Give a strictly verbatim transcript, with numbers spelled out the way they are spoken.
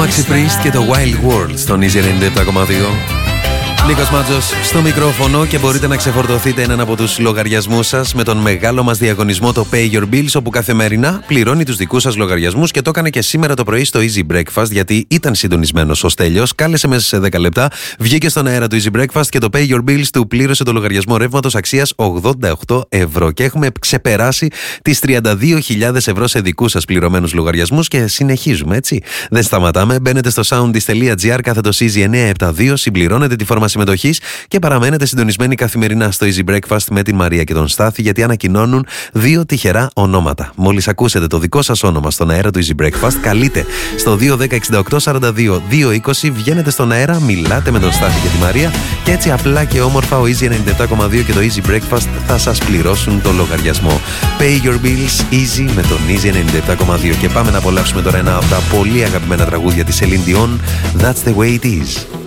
Maxi Priest και το Wild World στον Easy ενενήντα επτά κόμμα δύο. Νίκος Μάτζος στο μικρόφωνο και μπορείτε να ξεφορτωθείτε έναν από τους λογαριασμούς σας με τον μεγάλο μας διαγωνισμό το Pay Your Bills, όπου καθημερινά πληρώνει τους δικούς σας λογαριασμούς, και το έκανε και σήμερα το πρωί στο Easy Breakfast, γιατί ήταν συντονισμένος ο Στέλιος, κάλεσε μέσα σε δέκα λεπτά, βγήκε στον αέρα του Easy Breakfast και το Pay Your Bills του πλήρωσε το λογαριασμό ρεύματος αξίας ογδόντα οκτώ ευρώ και έχουμε ξεπεράσει τις τριάντα δύο χιλιάδες ευρώ σε δικούς σας πληρωμένους λογαριασμούς και συνεχίζουμε, έτσι. Δεν σταματάμε, μπαίνετε στο soundis.gr κάθετος Easy εννιακόσια εβδομήντα δύο, συμπληρώνετε τη φόρμα συμμετοχής και παραμένετε συντονισμένοι καθημερινά στο Easy Breakfast με την Μαρία και τον Στάθη, γιατί ανακοινώνουν δύο τυχερά ονόματα. Μόλις ακούσετε το δικό σας όνομα στον αέρα του Easy Breakfast, καλείτε στο δύο ένα μηδέν εξήντα οκτώ σαράντα δύο δύο είκοσι, βγαίνετε στον αέρα, μιλάτε με τον Στάθη και τη Μαρία και έτσι απλά και όμορφα ο Easy ενενήντα επτά κόμμα δύο και το Easy Breakfast θα σας πληρώσουν το λογαριασμό. Pay your bills easy με τον Easy ενενήντα επτά κόμμα δύο. Και πάμε να απολαύσουμε τώρα ένα από τα πολύ αγαπημένα τραγούδια της Celine Dion, That's the way it is.